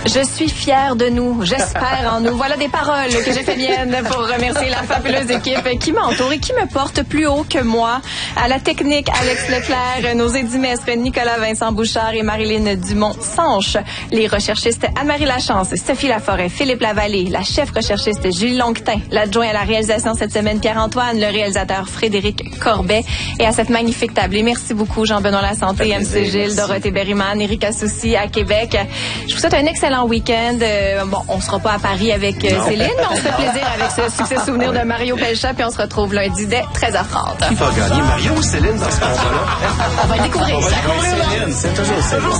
Je suis fière de nous, j'espère en nous. Voilà des paroles que j'ai fait miennes pour remercier la fabuleuse équipe qui m'entoure et qui me porte plus haut que moi. À la technique, Alex Leclerc, nos édimestres Nicolas Vincent Bouchard et Marilyn Dumont-Sanche, les recherchistes Anne-Marie Lachance, Sophie Laforêt, Philippe Lavallée, la chef recherchiste Julie Longtin, l'adjoint à la réalisation cette semaine Pierre-Antoine, le réalisateur Frédéric Corbet et à cette magnifique table. Et merci beaucoup Jean-Benoît Lasanté, MC Gilles, Dorothée Berryman, Éric Assouci à Québec. Je vous souhaite un excellent week-end. Bon, on sera pas à Paris avec Céline, mais on se fait plaisir avec ce succès souvenir de Mario Pelcha, puis on se retrouve lundi dès 13h30. Qui va gagner, Mario ou Céline dans ce combat-là? On va le découvrir. Céline, c'est toujours Céline.